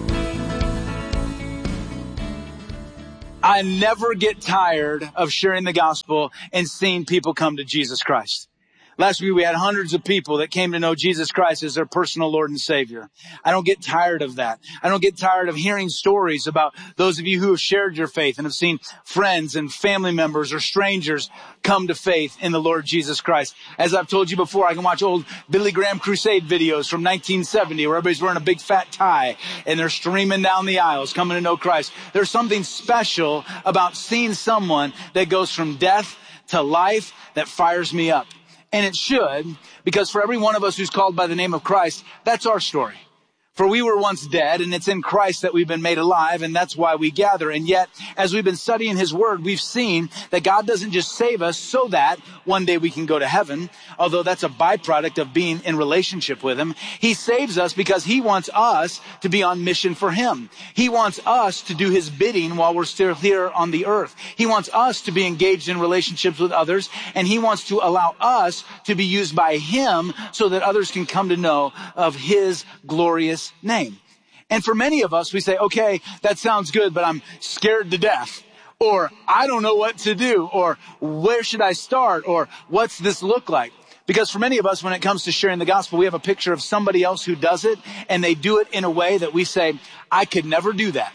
I never get tired of sharing the gospel and seeing people come to Jesus Christ. Last week we had hundreds of people that came to know Jesus Christ as their personal Lord and Savior. I don't get tired of that. I don't get tired of hearing stories about those of you who have shared your faith and have seen friends and family members or strangers come to faith in the Lord Jesus Christ. As I've told you before, I can watch old Billy Graham Crusade videos from nineteen seventy where everybody's wearing a big fat tie and they're streaming down the aisles coming to know Christ. There's something special about seeing someone that goes from death to life that fires me up. And it should, because for every one of us who's called by the name of Christ, that's our story. For we were once dead, and it's in Christ that we've been made alive, and that's why we gather. And yet, as we've been studying His Word, we've seen that God doesn't just save us so that one day we can go to heaven, although that's a byproduct of being in relationship with Him. He saves us because He wants us to be on mission for Him. He wants us to do His bidding while we're still here on the earth. He wants us to be engaged in relationships with others, and He wants to allow us to be used by Him so that others can come to know of His glorious name. And for many of us, we say, okay, that sounds good, but I'm scared to death. Or I don't know what to do. Or where should I start? Or what's this look like? Because for many of us, when it comes to sharing the gospel, we have a picture of somebody else who does it, and they do it in a way that we say, I could never do that.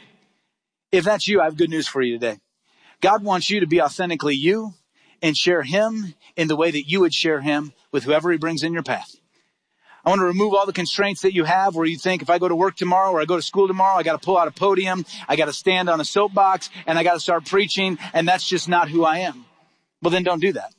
If that's you, I have good news for you today. God wants you to be authentically you and share Him in the way that you would share Him with whoever He brings in your path. I want to remove all the constraints that you have where you think if I go to work tomorrow or I go to school tomorrow, I got to pull out a podium, I got to stand on a soapbox, and I got to start preaching, and that's just not who I am. Well, then don't do that.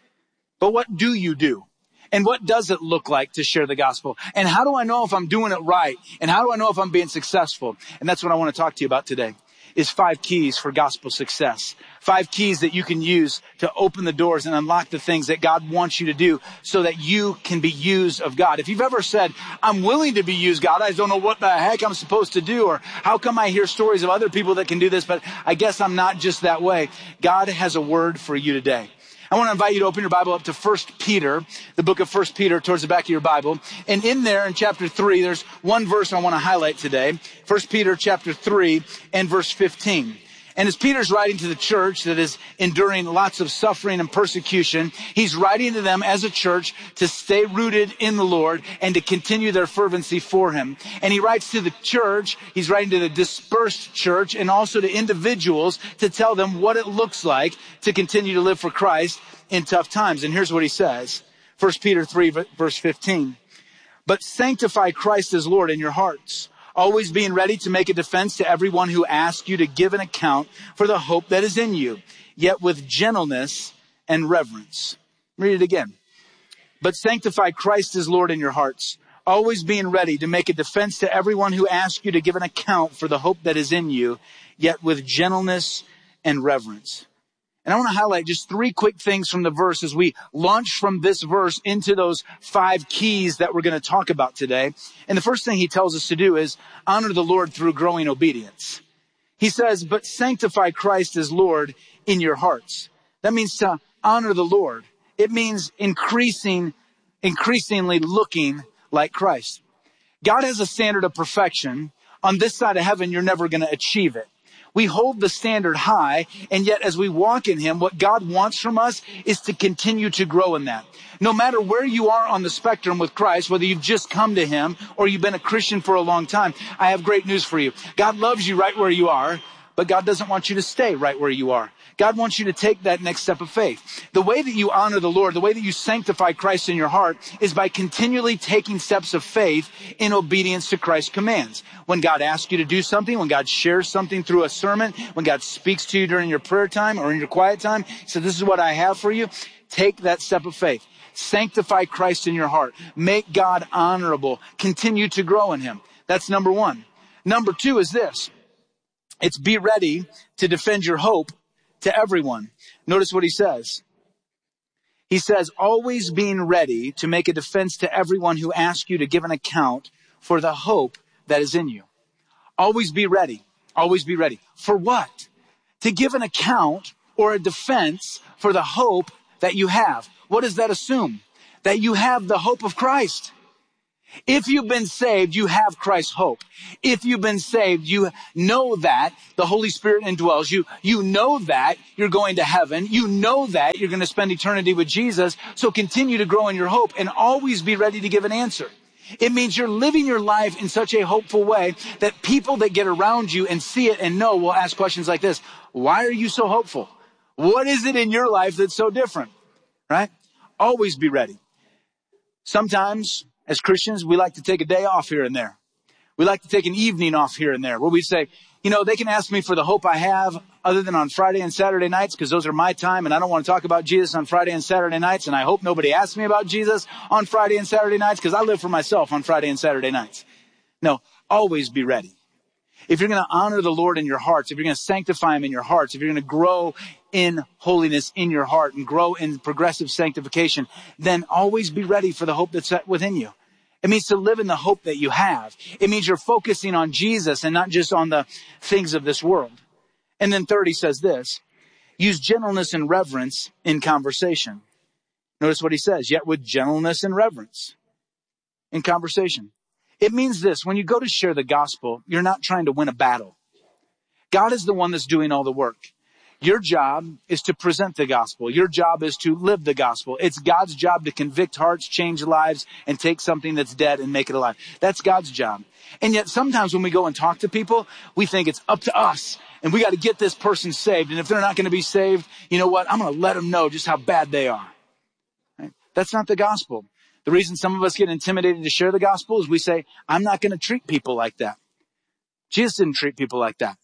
But what do you do? And what does it look like to share the gospel? And how do I know if I'm doing it right? And how do I know if I'm being successful? And that's what I want to talk to you about today. Is five keys for gospel success. Five keys that you can use to open the doors and unlock the things that God wants you to do so that you can be used of God. If you've ever said, I'm willing to be used, God, I don't know what the heck I'm supposed to do, or how come I hear stories of other people that can do this, but I guess I'm not just that way. God has a word for you today. I want to invite you to open your Bible up to First Peter, the book of First Peter, towards the back of your Bible. And in there, in chapter three, there's one verse I want to highlight today. First Peter chapter three and verse fifteen. And as Peter's writing to the church that is enduring lots of suffering and persecution, he's writing to them as a church to stay rooted in the Lord and to continue their fervency for Him. And he writes to the church, he's writing to the dispersed church and also to individuals to tell them what it looks like to continue to live for Christ in tough times. And here's what he says. First Peter three, verse fifteen. But sanctify Christ as Lord in your hearts, always being ready to make a defense to everyone who asks you to give an account for the hope that is in you, yet with gentleness and reverence. Read it again. But sanctify Christ as Lord in your hearts, always being ready to make a defense to everyone who asks you to give an account for the hope that is in you, yet with gentleness and reverence. And I want to highlight just three quick things from the verse as we launch from this verse into those five keys that we're going to talk about today. And the first thing he tells us to do is honor the Lord through growing obedience. He says, but sanctify Christ as Lord in your hearts. That means to honor the Lord. It means increasing, increasingly looking like Christ. God has a standard of perfection. On this side of heaven, you're never going to achieve it. We hold the standard high, and yet as we walk in Him, what God wants from us is to continue to grow in that. No matter where you are on the spectrum with Christ, whether you've just come to Him or you've been a Christian for a long time, I have great news for you. God loves you right where you are, but God doesn't want you to stay right where you are. God wants you to take that next step of faith. The way that you honor the Lord, the way that you sanctify Christ in your heart is by continually taking steps of faith in obedience to Christ's commands. When God asks you to do something, when God shares something through a sermon, when God speaks to you during your prayer time or in your quiet time, He said, this is what I have for you. Take that step of faith. Sanctify Christ in your heart. Make God honorable. Continue to grow in Him. That's number one. Number two is this. It's be ready to defend your hope to everyone. Notice what he says. He says, always being ready to make a defense to everyone who asks you to give an account for the hope that is in you. Always be ready. Always be ready. For what? To give an account or a defense for the hope that you have. What does that assume? That you have the hope of Christ. If you've been saved, you have Christ's hope. If you've been saved, you know that the Holy Spirit indwells you. You know that you're going to heaven. You know that you're going to spend eternity with Jesus. So continue to grow in your hope and always be ready to give an answer. It means you're living your life in such a hopeful way that people that get around you and see it and know will ask questions like this. Why are you so hopeful? What is it in your life that's so different? Right? Always be ready. Sometimes, as Christians, we like to take a day off here and there. We like to take an evening off here and there where we say, you know, they can ask me for the hope I have other than on Friday and Saturday nights because those are my time and I don't want to talk about Jesus on Friday and Saturday nights. And I hope nobody asks me about Jesus on Friday and Saturday nights because I live for myself on Friday and Saturday nights. No, always be ready. If you're going to honor the Lord in your hearts, if you're going to sanctify Him in your hearts, if you're going to grow in holiness in your heart and grow in progressive sanctification, then always be ready for the hope that's within you. It means to live in the hope that you have. It means you're focusing on Jesus and not just on the things of this world. And then third, he says this, use gentleness and reverence in conversation. Notice what he says, yet with gentleness and reverence in conversation. It means this, when you go to share the gospel, you're not trying to win a battle. God is the one that's doing all the work. Your job is to present the gospel. Your job is to live the gospel. It's God's job to convict hearts, change lives, and take something that's dead and make it alive. That's God's job. And yet sometimes when we go and talk to people, we think it's up to us and we got to get this person saved. And if they're not going to be saved, you know what? I'm going to let them know just how bad they are. Right? That's not the gospel. The reason some of us get intimidated to share the gospel is we say, I'm not going to treat people like that. Jesus didn't treat people like that.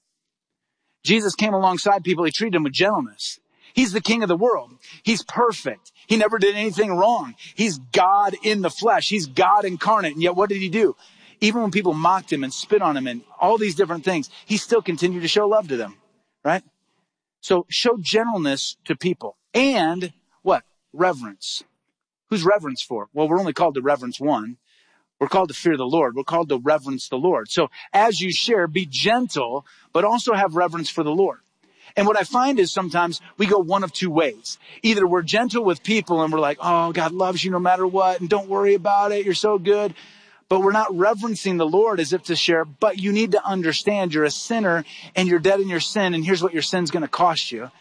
Jesus came alongside people. He treated them with gentleness. He's the King of the world. He's perfect. He never did anything wrong. He's God in the flesh. He's God incarnate. And yet what did he do? Even when people mocked him and spit on him and all these different things, he still continued to show love to them, right? So show gentleness to people and what? Reverence. Who's reverence for? Well, we're only called to reverence one. We're called to fear the Lord. We're called to reverence the Lord. So as you share, be gentle, but also have reverence for the Lord. And what I find is sometimes we go one of two ways. Either we're gentle with people and we're like, oh, God loves you no matter what, and don't worry about it. You're so good. But we're not reverencing the Lord as if to share, but you need to understand you're a sinner and you're dead in your sin, and here's what your sin's going to cost you.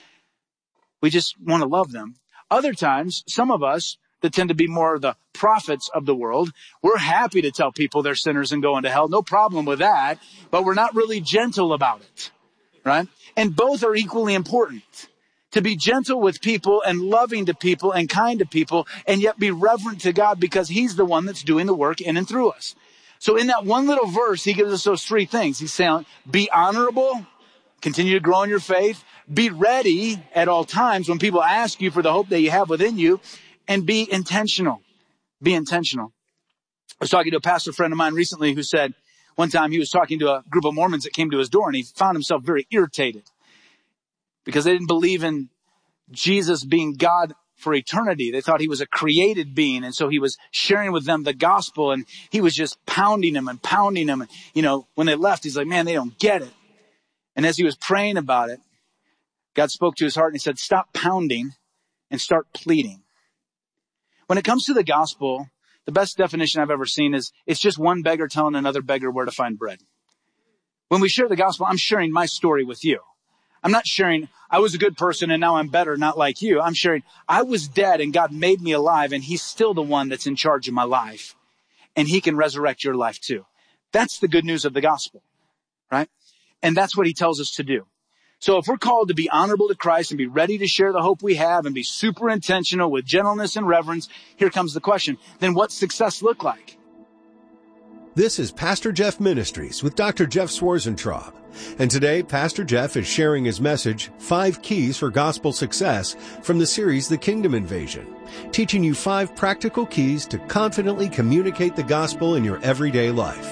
We just want to love them. Other times, some of us that tend to be more the prophets of the world, we're happy to tell people they're sinners and going to hell. No problem with that, but we're not really gentle about it, right? And both are equally important. To be gentle with people and loving to people and kind to people, and yet be reverent to God because He's the one that's doing the work in and through us. So in that one little verse, He gives us those three things. He's saying, be honorable, continue to grow in your faith, be ready at all times when people ask you for the hope that you have within you, and be intentional. Be intentional. I was talking to a pastor friend of mine recently who said one time he was talking to a group of Mormons that came to his door, and he found himself very irritated because they didn't believe in Jesus being God for eternity. They thought He was a created being. And so he was sharing with them the gospel, and he was just pounding them and pounding them. And, you know, when they left, he's like, man, they don't get it. And as he was praying about it, God spoke to his heart and He said, stop pounding and start pleading. When it comes to the gospel, the best definition I've ever seen is it's just one beggar telling another beggar where to find bread. When we share the gospel, I'm sharing my story with you. I'm not sharing, I was a good person and now I'm better, not like you. I'm sharing, I was dead and God made me alive, and He's still the one that's in charge of my life. And He can resurrect your life too. That's the good news of the gospel, right? And that's what He tells us to do. So if we're called to be honorable to Christ and be ready to share the hope we have and be super intentional with gentleness and reverence, here comes the question. Then what's success look like? This is Pastor Jeff Ministries with Doctor Jeff Swarzentraub. And today, Pastor Jeff is sharing his message, Five Keys for Gospel Success, from the series The Kingdom Invasion, teaching you five practical keys to confidently communicate the gospel in your everyday life.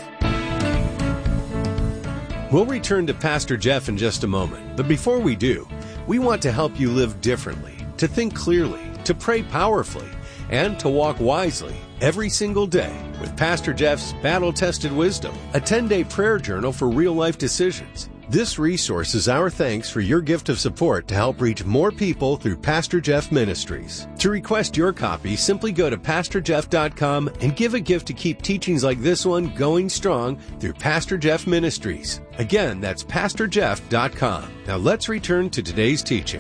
We'll return to Pastor Jeff in just a moment, but before we do, we want to help you live differently, to think clearly, to pray powerfully, and to walk wisely every single day with Pastor Jeff's Battle-Tested Wisdom, a ten-day prayer journal for real-life decisions. This resource is our thanks for your gift of support to help reach more people through Pastor Jeff Ministries. To request your copy, simply go to pastor jeff dot com and give a gift to keep teachings like this one going strong through Pastor Jeff Ministries. Again, that's pastor jeff dot com. Now let's return to today's teaching.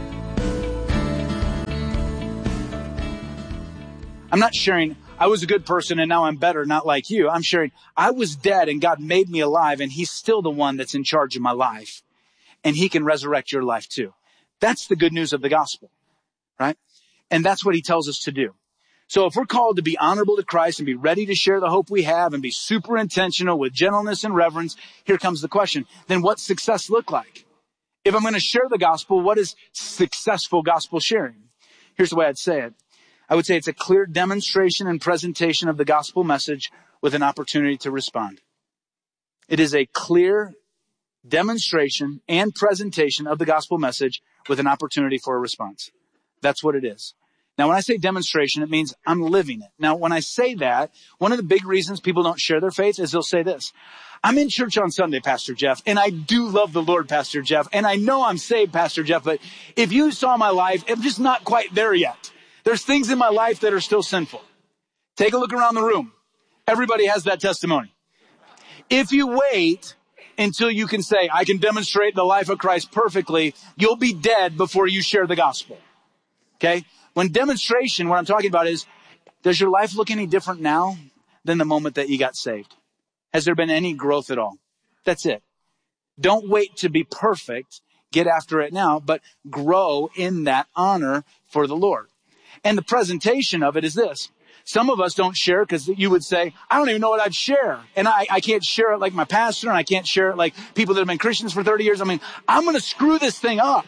I'm not sharing, I was a good person and now I'm better, not like you. I'm sharing, I was dead and God made me alive and he's still the one that's in charge of my life. And he can resurrect your life too. That's the good news of the gospel, right? And that's what he tells us to do. So if we're called to be honorable to Christ and be ready to share the hope we have and be super intentional with gentleness and reverence, here comes the question. Then what's success look like? If I'm going to share the gospel, what is successful gospel sharing? Here's the way I'd say it. I would say it's a clear demonstration and presentation of the gospel message with an opportunity to respond. It is a clear demonstration and presentation of the gospel message with an opportunity for a response. That's what it is. Now, when I say demonstration, it means I'm living it. Now, when I say that, one of the big reasons people don't share their faith is they'll say this. I'm in church on Sunday, Pastor Jeff, and I do love the Lord, Pastor Jeff, and I know I'm saved, Pastor Jeff, but if you saw my life, I'm just not quite there yet. There's things in my life that are still sinful. Take a look around the room. Everybody has that testimony. If you wait until you can say, I can demonstrate the life of Christ perfectly, you'll be dead before you share the gospel. Okay? When demonstration, what I'm talking about is, does your life look any different now than the moment that you got saved? Has there been any growth at all? That's it. Don't wait to be perfect. Get after it now, but grow in that honor for the Lord. And the presentation of it is this. Some of us don't share because you would say, I don't even know what I'd share. And I, I can't share it like my pastor, and I can't share it like people that have been Christians for thirty years. I mean, I'm going to screw this thing up.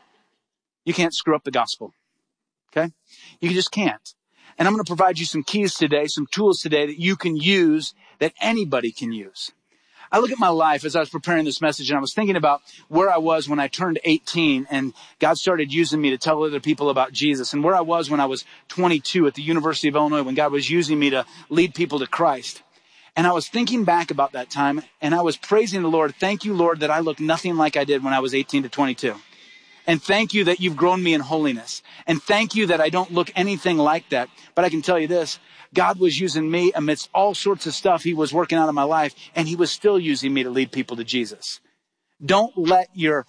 You can't screw up the gospel. Okay? You just can't. And I'm going to provide you some keys today, some tools today that you can use, that anybody can use. I look at my life as I was preparing this message, and I was thinking about where I was when I turned eighteen and God started using me to tell other people about Jesus, and where I was when I was twenty-two at the University of Illinois when God was using me to lead people to Christ. And I was thinking back about that time, and I was praising the Lord. Thank you, Lord, that I look nothing like I did when I was eighteen to twenty-two. And thank you that you've grown me in holiness. And thank you that I don't look anything like that. But I can tell you this. God was using me amidst all sorts of stuff he was working out in my life, and he was still using me to lead people to Jesus. Don't let your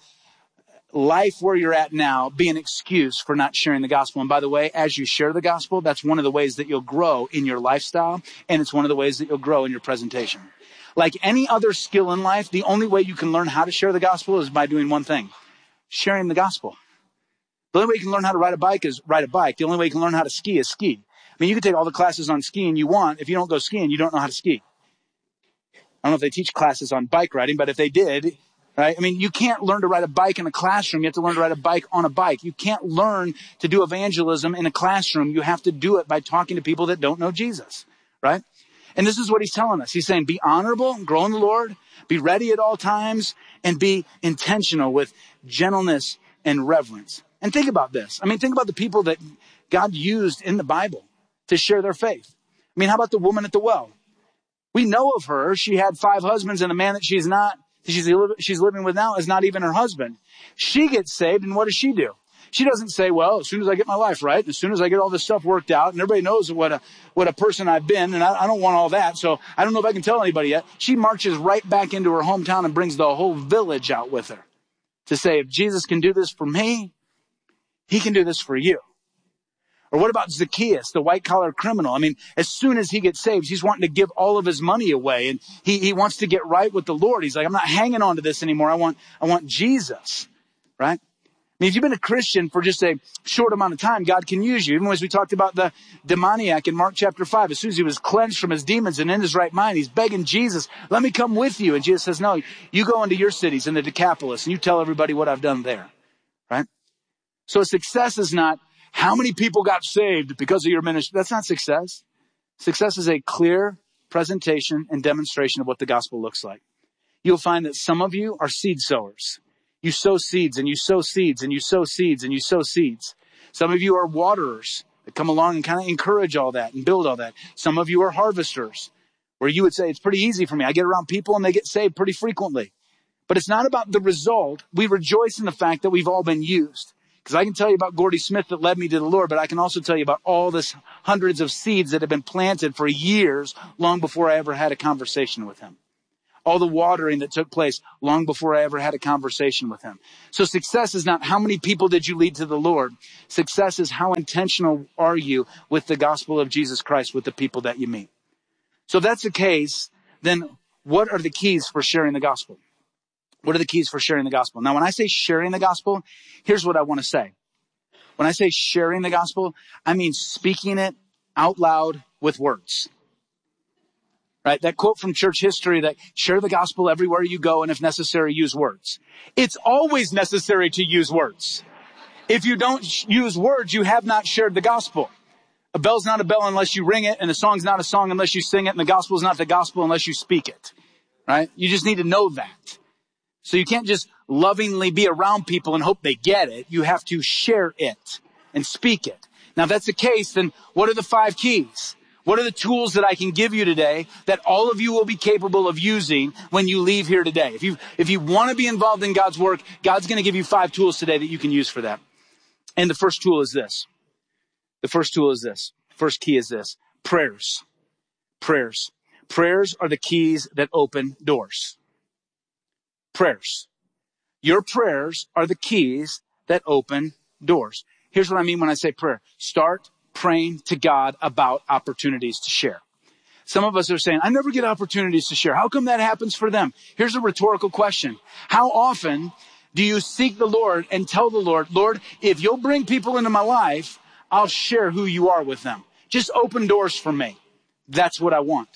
life where you're at now be an excuse for not sharing the gospel. And by the way, as you share the gospel, that's one of the ways that you'll grow in your lifestyle, and it's one of the ways that you'll grow in your presentation. Like any other skill in life, the only way you can learn how to share the gospel is by doing one thing, sharing the gospel. The only way you can learn how to ride a bike is ride a bike. The only way you can learn how to ski is ski. I mean, you can take all the classes on skiing you want. If you don't go skiing, you don't know how to ski. I don't know if they teach classes on bike riding, but if they did, right? I mean, you can't learn to ride a bike in a classroom. You have to learn to ride a bike on a bike. You can't learn to do evangelism in a classroom. You have to do it by talking to people that don't know Jesus, right? And this is what he's telling us. He's saying, be honorable, grow in the Lord, be ready at all times, and be intentional with gentleness and reverence. And think about this. I mean, think about the people that God used in the Bible to share their faith. I mean, how about the woman at the well? We know of her. She had five husbands, and the man that she's not, she's, she's living with now is not even her husband. She gets saved, and what does she do? She doesn't say, well, as soon as I get my life right, as soon as I get all this stuff worked out, and everybody knows what a what a person I've been, and I, I don't want all that, so I don't know if I can tell anybody yet. She marches right back into her hometown and brings the whole village out with her to say, if Jesus can do this for me, he can do this for you. Or what about Zacchaeus, the white-collar criminal? I mean, as soon as he gets saved, he's wanting to give all of his money away, and he, he wants to get right with the Lord. He's like, I'm not hanging on to this anymore. I want, I want Jesus. right? I mean, if you've been a Christian for just a short amount of time, God can use you. Even as we talked about the demoniac in Mark chapter five, as soon as he was cleansed from his demons and in his right mind, he's begging Jesus, let me come with you. And Jesus says, no, you go into your cities in the Decapolis and you tell everybody what I've done there, right? So success is not how many people got saved because of your ministry. That's not success. Success is a clear presentation and demonstration of what the gospel looks like. You'll find that some of you are seed sowers. You sow seeds and you sow seeds and you sow seeds and you sow seeds. Some of you are waterers that come along and kind of encourage all that and build all that. Some of you are harvesters where you would say, it's pretty easy for me. I get around people and they get saved pretty frequently. But it's not about the result. We rejoice in the fact that we've all been used. Because I can tell you about Gordy Smith that led me to the Lord, but I can also tell you about all this hundreds of seeds that have been planted for years long before I ever had a conversation with him. All the watering that took place long before I ever had a conversation with him. So success is not how many people did you lead to the Lord. Success is how intentional are you with the gospel of Jesus Christ with the people that you meet. So if that's the case, then what are the keys for sharing the gospel? What are the keys for sharing the gospel? Now, when I say sharing the gospel, here's what I want to say. When I say sharing the gospel, I mean speaking it out loud with words. Right? That quote from church history that share the gospel everywhere you go and if necessary, use words. It's always necessary to use words. If you don't sh- use words, you have not shared the gospel. A bell's not a bell unless you ring it, and a song's not a song unless you sing it, and the gospel's not the gospel unless you speak it. Right? You just need to know that. So you can't just lovingly be around people and hope they get it. You have to share it and speak it. Now, if that's the case, then what are the five keys? What are the tools that I can give you today that all of you will be capable of using when you leave here today? If you, if you want to be involved in God's work, God's going to give you five tools today that you can use for that. And the first tool is this. The first tool is this. First key is this. Prayers. Prayers. Prayers are the keys that open doors. Prayers. Your prayers are the keys that open doors. Here's what I mean when I say prayer. Start praying to God about opportunities to share. Some of us are saying, I never get opportunities to share. How come that happens for them? Here's a rhetorical question. How often do you seek the Lord and tell the Lord, Lord, if you'll bring people into my life, I'll share who you are with them. Just open doors for me. That's what I want.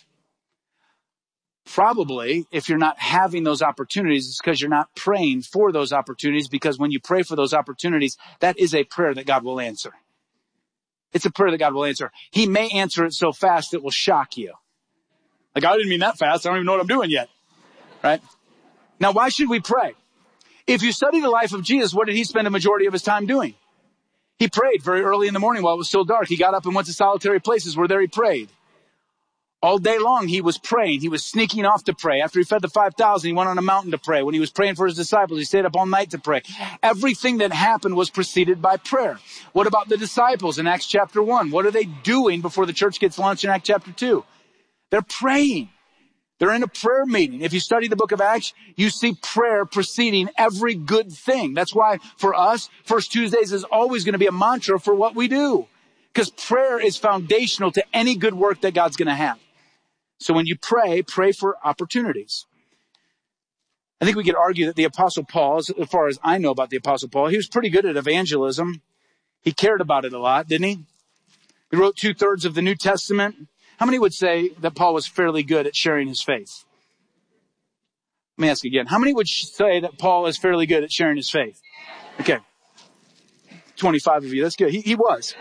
Probably, if you're not having those opportunities, it's because you're not praying for those opportunities, because when you pray for those opportunities, that is a prayer that God will answer. It's a prayer that God will answer. He may answer it so fast it will shock you. Like, I didn't mean that fast. I don't even know what I'm doing yet. Right? Now, why should we pray? If you study the life of Jesus, what did he spend a majority of his time doing? He prayed very early in the morning while it was still dark. He got up and went to solitary places where there he prayed. All day long, he was praying. He was sneaking off to pray. After he fed the five thousand, he went on a mountain to pray. When he was praying for his disciples, he stayed up all night to pray. Everything that happened was preceded by prayer. What about the disciples in Acts chapter one? What are they doing before the church gets launched in Acts chapter two? They're praying. They're in a prayer meeting. If you study the book of Acts, you see prayer preceding every good thing. That's why for us, First Tuesdays is always going to be a mantra for what we do. Because prayer is foundational to any good work that God's going to have. So when you pray, pray for opportunities. I think we could argue that the Apostle Paul, as far as I know about the Apostle Paul, he was pretty good at evangelism. He cared about it a lot, didn't he? He wrote two-thirds of the New Testament. How many would say that Paul was fairly good at sharing his faith? Let me ask again. How many would say that Paul is fairly good at sharing his faith? Okay. twenty-five of you. That's good. He, he was.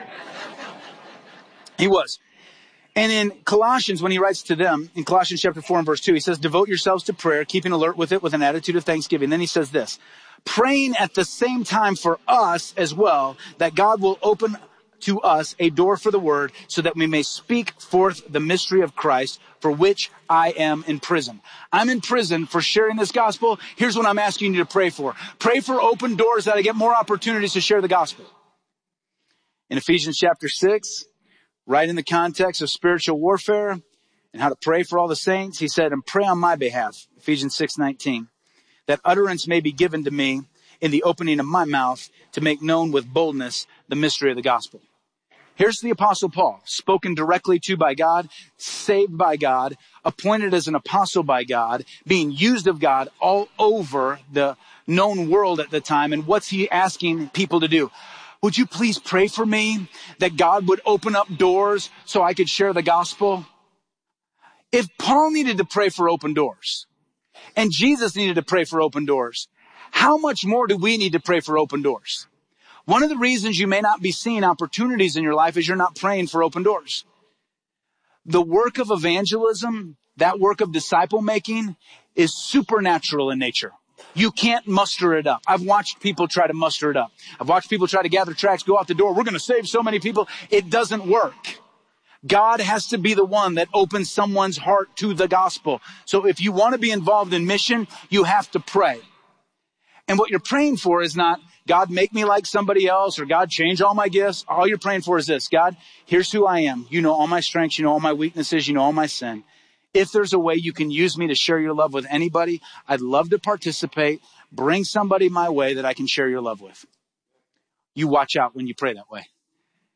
He was. And in Colossians, when he writes to them, in Colossians chapter four and verse two, he says, devote yourselves to prayer, keeping alert with it with an attitude of thanksgiving. Then he says this, praying at the same time for us as well, that God will open to us a door for the word so that we may speak forth the mystery of Christ, for which I am in prison. I'm in prison for sharing this gospel. Here's what I'm asking you to pray for. Pray for open doors that I get more opportunities to share the gospel. In Ephesians chapter six, right in the context of spiritual warfare and how to pray for all the saints, he said, and pray on my behalf, Ephesians six nineteen, that utterance may be given to me in the opening of my mouth to make known with boldness the mystery of the gospel. Here's the Apostle Paul, spoken directly to by God, saved by God, appointed as an apostle by God, being used of God all over the known world at the time. And what's he asking people to do? Would you please pray for me that God would open up doors so I could share the gospel? If Paul needed to pray for open doors and Jesus needed to pray for open doors, how much more do we need to pray for open doors? One of the reasons you may not be seeing opportunities in your life is you're not praying for open doors. The work of evangelism, that work of disciple making, is supernatural in nature. You can't muster it up. I've watched people try to muster it up. I've watched people try to gather tracts, go out the door. We're going to save so many people. It doesn't work. God has to be the one that opens someone's heart to the gospel. So if you want to be involved in mission, you have to pray. And what you're praying for is not, God, make me like somebody else, or God, change all my gifts. All you're praying for is this: God, here's who I am. You know all my strengths. You know all my weaknesses. You know all my sin. If there's a way you can use me to share your love with anybody, I'd love to participate. Bring somebody my way that I can share your love with. You watch out when you pray that way.